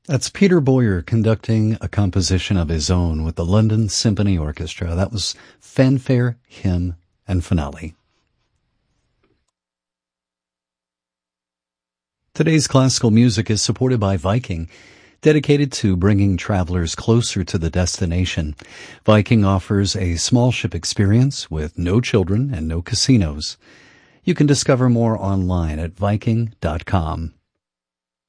That's Peter Boyer conducting a composition of his own with the London Symphony Orchestra. That was Fanfare, Hymn, and Finale. Today's classical music is supported by Viking, dedicated to bringing travelers closer to the destination. Viking offers a small ship experience with no children and no casinos. You can discover more online at Viking.com.